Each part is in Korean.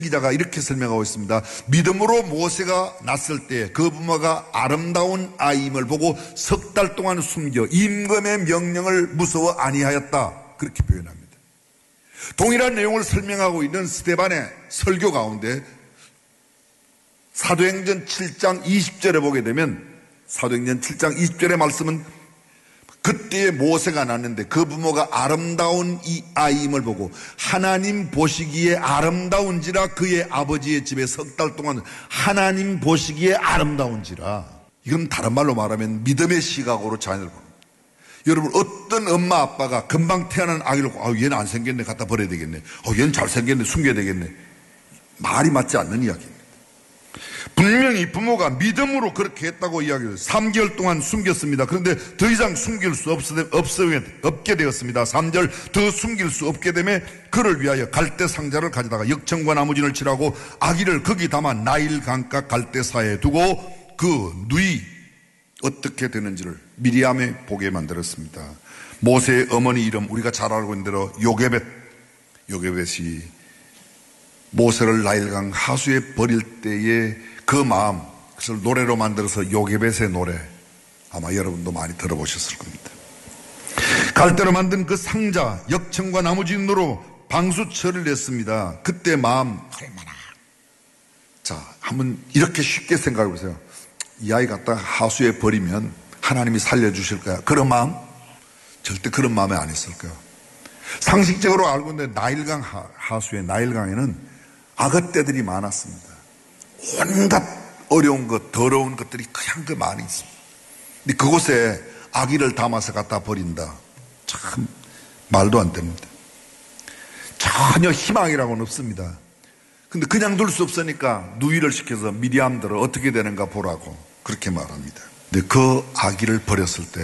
기자가 이렇게 설명하고 있습니다. 믿음으로 모세가 났을 때 그 부모가 아름다운 아이임을 보고 석 달 동안 숨겨 임금의 명령을 무서워 아니하였다. 그렇게 표현합니다. 동일한 내용을 설명하고 있는 스데반의 설교 가운데 사도행전 7장 20절에 보게 되면 사도행전 7장 20절의 말씀은 그때에 모세가 났는데 그 부모가 아름다운 이 아이임을 보고 하나님 보시기에 아름다운지라 그의 아버지의 집에 석 달 동안 하나님 보시기에 아름다운지라. 이건 다른 말로 말하면 믿음의 시각으로 자녀를 봅니다. 여러분, 어떤 엄마 아빠가 금방 태어난 아기를 보고 얘는 안 생겼네, 갖다 버려야 되겠네, 얘는 잘생겼네, 숨겨야 되겠네, 말이 맞지 않는 이야기입니다. 분명히 부모가 믿음으로 그렇게 했다고 이야기해요. 3개월 동안 숨겼습니다. 그런데 더 이상 숨길 수 없게 되었습니다. 3절, 더 숨길 수 없게 되며 그를 위하여 갈대 상자를 가져다가 역청과 나무진을 칠하고 아기를 거기 담아 나일 강가 갈대사에 두고 그 누이 어떻게 되는지를 미리암에 보게 만들었습니다. 모세의 어머니 이름 우리가 잘 알고 있는 대로 요게벳이 모세를 나일강 하수에 버릴 때의 그 마음, 그것을 노래로 만들어서 요게벳의 노래, 아마 여러분도 많이 들어보셨을 겁니다. 갈대로 만든 그 상자, 역청과 나무진으로 방수 처리를 했습니다. 그때 마음 얼마나. 자, 한번 이렇게 쉽게 생각해 보세요. 이 아이 갖다 하수에 버리면 하나님이 살려주실 거야. 그런 마음? 절대 그런 마음에 안 했을 거예요. 상식적으로 알고 있는데 나일강 하수에, 나일강에는 악어떼들이 많았습니다. 온갖 어려운 것, 더러운 것들이 그냥 그 많이 있습니다. 근데 그곳에 아기를 담아서 갖다 버린다. 참 말도 안 됩니다. 전혀 희망이라고는 없습니다. 근데 그냥 둘 수 없으니까 누이를 시켜서 미리암들을 어떻게 되는가 보라고 그렇게 말합니다. 근데 그 아기를 버렸을 때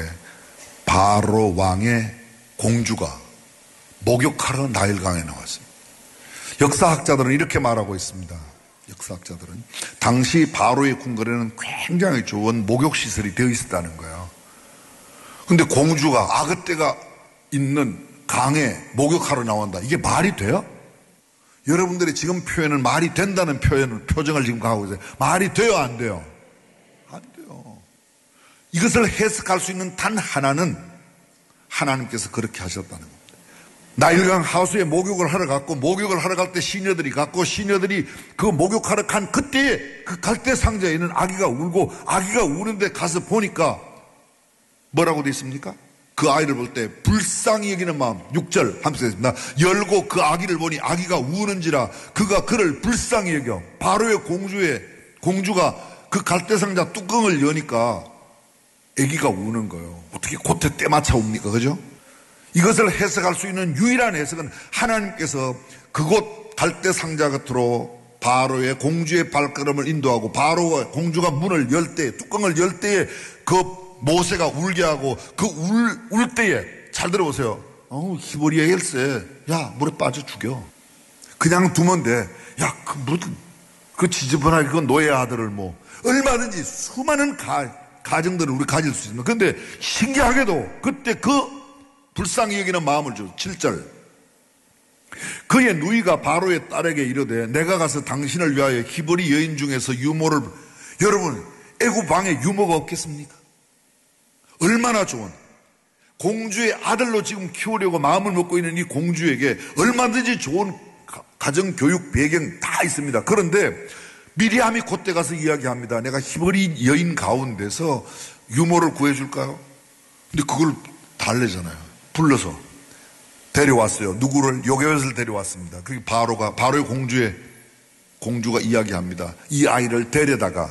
바로 왕의 공주가 목욕하러 나일강에 나왔습니다. 역사학자들은 이렇게 말하고 있습니다. 역사학자들은 당시 바로의 궁궐에는 굉장히 좋은 목욕시설이 되어 있었다는 거예요. 그런데 공주가 악어떼가 있는 강에 목욕하러 나온다. 이게 말이 돼요? 여러분들이 지금 표현은 말이 된다는 표정을 지금 하고 있어요. 말이 돼요, 안 돼요? 안 돼요. 이것을 해석할 수 있는 단 하나는 하나님께서 그렇게 하셨다는 겁니다. 나일강 하수에 목욕을 하러 갔고, 목욕을 하러 갈 때 시녀들이 갔고, 시녀들이 그 목욕하러 간 그때에 그 갈대 상자에 있는 아기가 울고, 아기가 우는데 가서 보니까 뭐라고 되어 있습니까? 그 아이를 볼 때 불쌍히 여기는 마음, 6절 함께 했습니다. 열고 그 아기를 보니 아기가 우는지라 그가 그를 불쌍히 여겨. 바로의 공주가 그 갈대 상자 뚜껑을 여니까 아기가 우는 거예요. 어떻게 콧에 때맞춰 웁니까? 그죠? 이것을 해석할 수 있는 유일한 해석은 하나님께서 그곳 갈대 상자 곁으로 바로의 공주의 발걸음을 인도하고 바로와 공주가 문을 열 때, 뚜껑을 열 때에 그 모세가 울게 하고 그 울 때에 잘 들어보세요. 히브리의 열쇠, 야 물에 빠져 죽여. 그냥 두면 돼. 야 그 지저분하게 그 노예 아들을 뭐 얼마든지 수많은 가정들을 우리 가질 수 있습니다. 그런데 신기하게도 그때 그 불쌍히 여기는 마음을 줘. 7절. 그의 누이가 바로의 딸에게 이르되 내가 가서 당신을 위하여 히브리 여인 중에서 유모를. 여러분, 애굽 왕에 유모가 없겠습니까? 얼마나 좋은 공주의 아들로 지금 키우려고 마음을 먹고 있는 이 공주에게 얼마든지 좋은 가정교육 배경 다 있습니다. 그런데 미리암이 그때 가서 이야기합니다. 내가 히브리 여인 가운데서 유모를 구해줄까요? 근데 그걸 달래잖아요. 불러서 데려왔어요. 누구를? 요게벳을 데려왔습니다. 그게 바로의 공주가 이야기합니다. 이 아이를 데려다가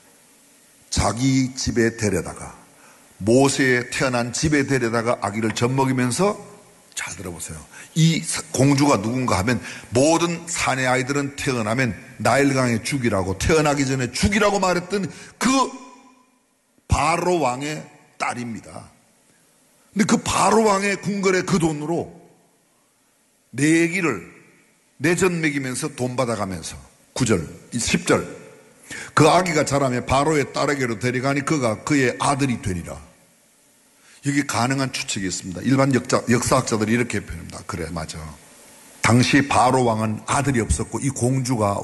자기 집에 데려다가 모세의 태어난 집에 데려다가 아기를 젖먹이면서, 잘 들어보세요. 이 공주가 누군가 하면 모든 사내 아이들은 태어나면 나일강에 죽이라고, 태어나기 전에 죽이라고 말했던 그 바로 왕의 딸입니다. 근데 그 바로 왕의 궁궐의 그 돈으로 내 아기를 내전 먹이면서 돈 받아가면서 9절, 10절. 그 아기가 자라며 바로의 딸에게로 데려가니 그가 그의 아들이 되리라. 여기 가능한 추측이 있습니다. 일반 역사학자들이 이렇게 표현합니다. 그래, 맞아. 당시 바로 왕은 아들이 없었고 이 공주가